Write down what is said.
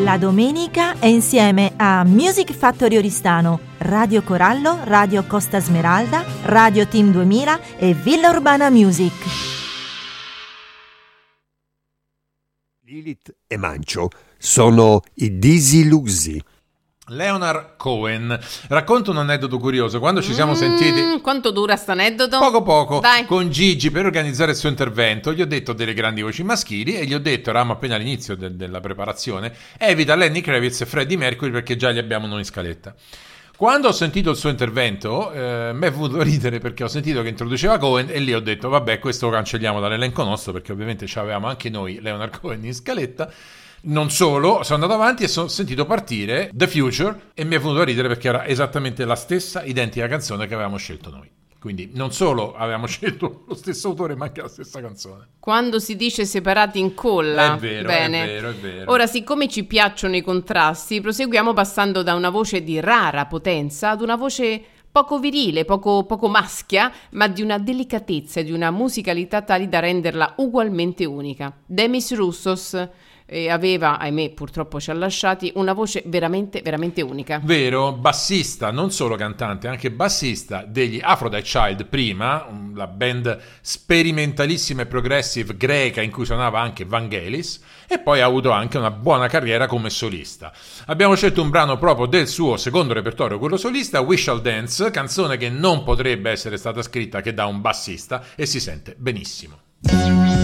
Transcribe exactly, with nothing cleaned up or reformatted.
La domenica è insieme a Music Factory Oristano, Radio Corallo, Radio Costa Smeralda, Radio Team duemila e Villa Urbana Music. Lilith e Mancio sono i disillusi. Leonard Cohen racconta un aneddoto curioso. Quando ci siamo mm, sentiti, quanto dura sto aneddoto? Poco poco. Dai. Con Gigi per organizzare il suo intervento gli ho detto delle grandi voci maschili e gli ho detto, eravamo appena all'inizio de- della preparazione, evita Lenny Kravitz e Freddie Mercury perché già li abbiamo noi in scaletta. Quando ho sentito il suo intervento eh, mi è venuto ridere perché ho sentito che introduceva Cohen e lì ho detto vabbè, questo lo cancelliamo dall'elenco nostro perché ovviamente ci avevamo anche noi Leonard Cohen in scaletta. Non solo, sono andato avanti e sono sentito partire The Future e mi è venuto a ridere perché era esattamente la stessa identica canzone che avevamo scelto noi. Quindi non solo avevamo scelto lo stesso autore ma anche la stessa canzone. Quando si dice separati in colla. È vero, Bene. è vero, è vero. Ora, siccome ci piacciono i contrasti, proseguiamo passando da una voce di rara potenza ad una voce poco virile, poco, poco maschia, ma di una delicatezza e di una musicalità tali da renderla ugualmente unica. Demis Roussos e aveva, ahimè, purtroppo ci ha lasciati, una voce veramente, veramente unica. Vero, bassista, non solo cantante, anche bassista degli Aphrodite Child prima, la band sperimentalissima e progressive greca in cui suonava anche Vangelis, e poi ha avuto anche una buona carriera come solista. Abbiamo scelto un brano proprio del suo secondo repertorio, quello solista, We Shall Dance, canzone che non potrebbe essere stata scritta che da un bassista e si sente benissimo.